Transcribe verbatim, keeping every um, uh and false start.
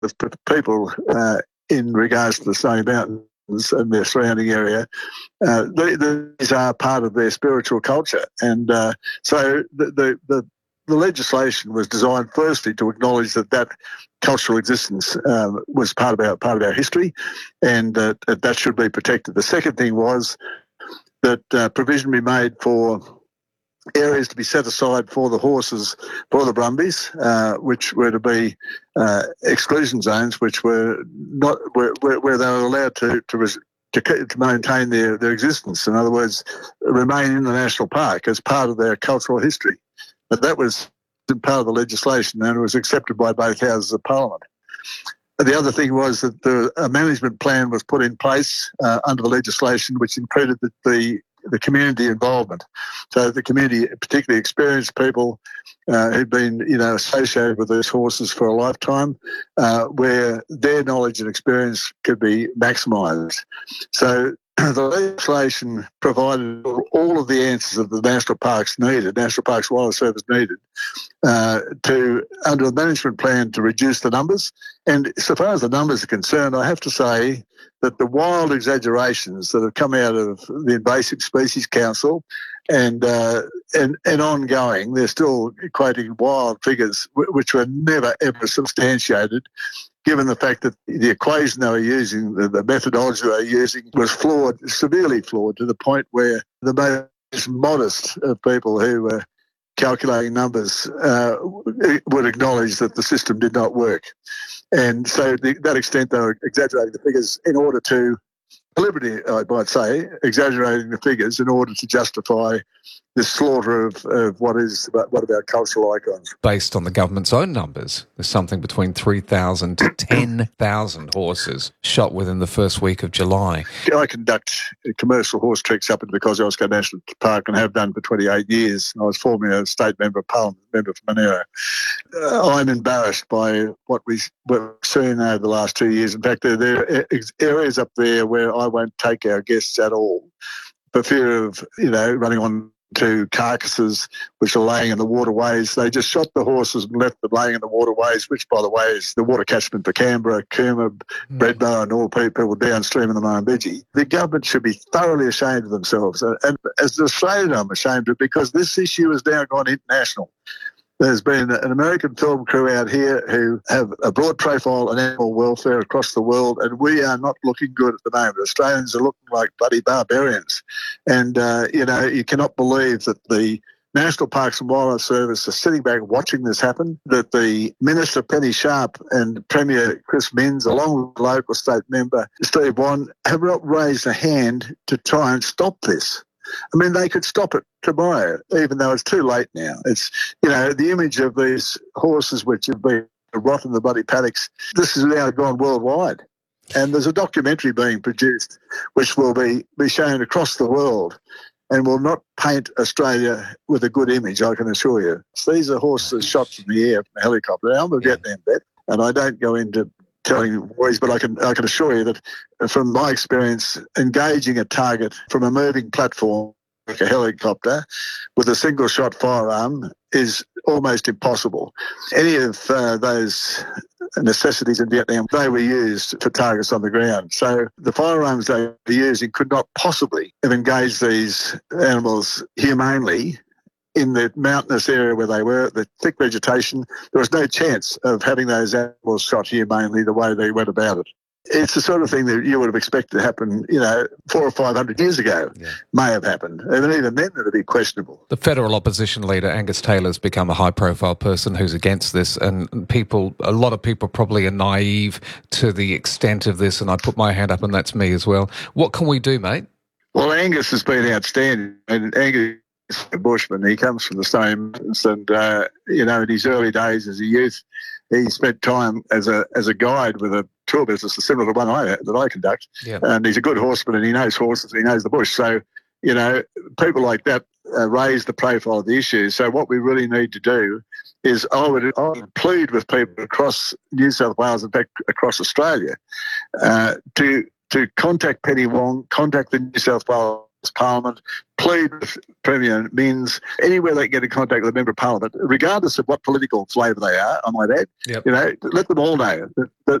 of people uh, in regards to the Snowy Mountains and their surrounding area. Uh, they, these are part of their spiritual culture. And uh, so the, the, the, the legislation was designed firstly to acknowledge that that cultural existence um, was part of our part of our history, and uh, that should be protected. The second thing was that uh, provision be made for areas to be set aside for the horses, for the brumbies, uh, which were to be uh, exclusion zones, which were not where, where they were allowed to to, res, to to maintain their their existence. In other words, remain in the national park as part of their cultural history. But that was part of the legislation, and it was accepted by both houses of Parliament. The other thing was that the, a management plan was put in place uh, under the legislation, which included the, the, the community involvement. So the community, particularly experienced people uh, who'd been, you know, associated with these horses for a lifetime, uh, where their knowledge and experience could be maximised. So the legislation provided all of the answers that the national parks needed, National Parks Wildlife Service needed, uh, to under the management plan to reduce the numbers. And so far as the numbers are concerned, I have to say that the wild exaggerations that have come out of the Invasive Species Council and uh, and, and ongoing, they're still quoting wild figures which were never ever substantiated, given the fact that the equation they were using, the, the methodology they were using was flawed, severely flawed, to the point where the most modest of people who were calculating numbers uh, would acknowledge that the system did not work. And so to that extent they were exaggerating the figures in order to, deliberately I might say, exaggerating the figures in order to justify the slaughter of, of what is one of our cultural icons. Based on the government's own numbers, there's something between three thousand to ten thousand horses shot within the first week of July. I conduct commercial horse treks up into the Kosciuszko National Park and have done for twenty-eight years. I was formerly a state member of Parliament, member for Monero. Uh, I'm embarrassed by what we've seen over the last two years. In fact, there, there are areas up there where I won't take our guests at all for fear of, you know, running on to carcasses which are laying in the waterways. They just shot the horses and left them laying in the waterways, which, by the way, is the water catchment for Canberra, Cooma, mm. Bredbow and all people downstream in the Murrumbidgee. The government should be thoroughly ashamed of themselves. And as an Australian, I'm ashamed of it because this issue has now gone international. There's been an American film crew out here who have a broad profile on animal welfare across the world, and we are not looking good at the moment. Australians are looking like bloody barbarians. And, uh, you know, you cannot believe that the National Parks and Wildlife Service are sitting back watching this happen, that the Minister Penny Sharp and Premier Chris Minns, along with the local state member Steve Wan, have not raised a hand to try and stop this. I mean, they could stop it tomorrow, even though it's too late now. It's, you know, the image of these horses which have been rot in the bloody paddocks, this has now gone worldwide. And there's a documentary being produced which will be, be shown across the world and will not paint Australia with a good image, I can assure you. These are horses shot from the air from a helicopter. Now, I'm a Vietnam vet, and I don't go into telling worries, but I can I can assure you that from my experience, engaging a target from a moving platform like a helicopter with a single shot firearm is almost impossible. Any of uh, those necessities in Vietnam, they were used for targets on the ground. So the firearms they were using could not possibly have engaged these animals humanely in the mountainous area where they were, the thick vegetation. There was no chance of having those animals shot humanely the way they went about it. It's the sort of thing that you would have expected to happen, you know, four or five hundred years ago, yeah. may have happened. And even then, it would be questionable. The federal opposition leader, Angus Taylor's become a high-profile person who's against this, and people, a lot of people probably are naive to the extent of this, and I put my hand up, and that's me as well. What can we do, mate? Well, Angus has been outstanding, and Angus a bushman. He comes from the same, and uh, you know, in his early days as a youth, he spent time as a as a guide with a tour business similar to the one I that I conduct. Yeah. And he's a good horseman, and he knows horses, and he knows the bush. So, you know, people like that uh, raise the profile of the issue. So, what we really need to do is, I would, I would plead with people across New South Wales, in fact, across Australia, uh, to to contact Penny Wong, contact the New South Wales Parliament, plead with Premier Minns, anywhere they get in contact with a member of Parliament, regardless of what political flavour they are, I might add, Yep. you know, let them all know that, that